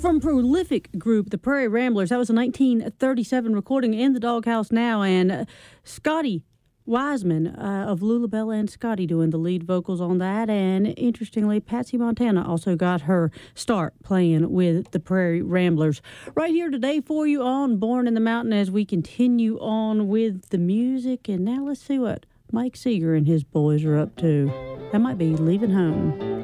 From prolific group, the Prairie Ramblers. That was a 1937 recording in the Doghouse Now, and Scotty Wiseman of Lulabella and Scotty doing the lead vocals on that. And interestingly, Patsy Montana also got her start playing with the Prairie Ramblers. Right here today for you on Born in the Mountain as we continue on with the music. And now let's see what Mike Seeger and his boys are up to. That might be Leaving Home.